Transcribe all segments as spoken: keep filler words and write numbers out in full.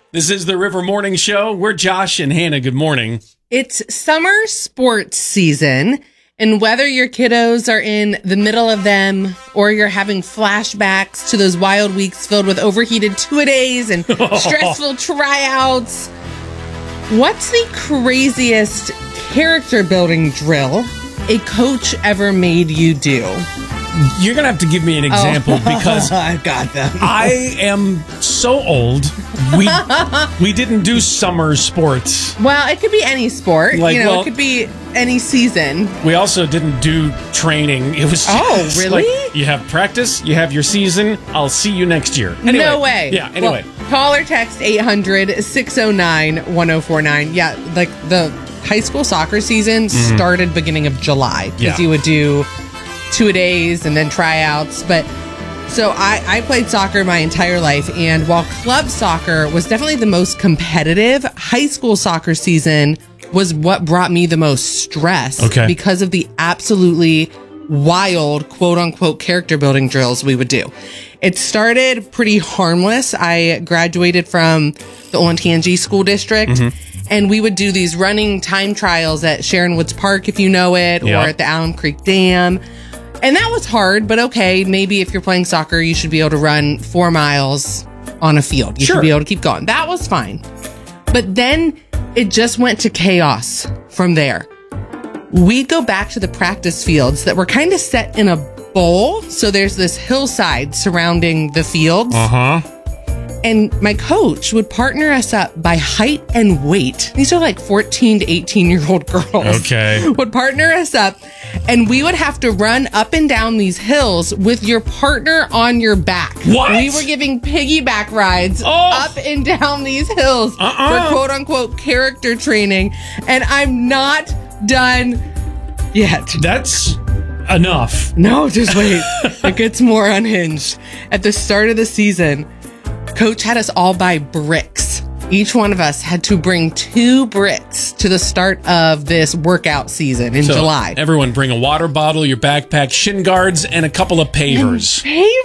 This is the River Morning Show. We're Josh and Hannah. Good morning. It's summer sports season, and whether your kiddos are in the middle of them or you're having flashbacks to those wild weeks filled with overheated two-a-days and stressful tryouts, what's the craziest character building drill a coach ever made you do? You're going to have to give me an example Oh. because I've got them. I am so old. We we didn't do summer sports. Well, it could be any sport. Like, you know, well- it could be any season. We also didn't do training. It was Oh, just really? like, you have practice, you have your season. I'll see you next year. Anyway, No way. Yeah, anyway. Well, call or text eight hundred, six oh nine, one oh four nine. Yeah, like the high school soccer season started beginning of July because Yeah. you would do two-a-days and then tryouts. But so I, I played soccer my entire life, and while club soccer was definitely the most competitive, high school soccer season was what brought me the most stress Okay. because of the absolutely wild quote-unquote character building drills we would do. It started pretty harmless. I graduated from the Olentangy School District, Mm-hmm. and we would do these running time trials at Sharon Woods Park, if you know it, Yeah. or at the Alum Creek Dam. And that was hard, but okay, maybe if you're playing soccer, you should be able to run four miles on a field. You Sure. should be able to keep going. That was fine. But then it just went to chaos from there. We'd go back to the practice fields that were kind of set in a bowl. So there's this hillside surrounding the fields. Uh-huh. And my coach would partner us up by height and weight. These are like fourteen to eighteen year old girls. Okay. Would partner us up, and we would have to run up and down these hills with your partner on your back. What? We were giving piggyback rides Oh. up and down these hills Uh-uh. for quote unquote character training. And I'm not done yet. That's enough. No, just wait. It gets more unhinged. At the start of the season, Coach had us all buy bricks. Each one of us had to bring two bricks to the start of this workout season in So July. Everyone bring a water bottle, your backpack, shin guards, and a couple of pavers.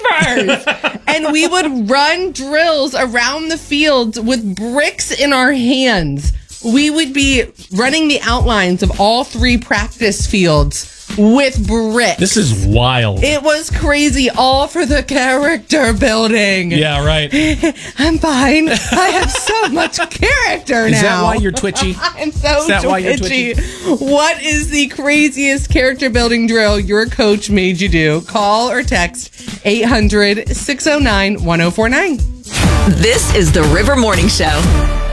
Pavers! And we would run drills around the fields with bricks in our hands. We would be running the outlines of all three practice fields with bricks. This is wild. It was crazy, all for the character building. Yeah, right. I'm fine. I have so much character now. Is that why you're twitchy? I'm so Is that why you're twitchy. What is the craziest character building drill your coach made you do? Call or text eight hundred, six oh nine, one oh four nine. This is the River Morning Show.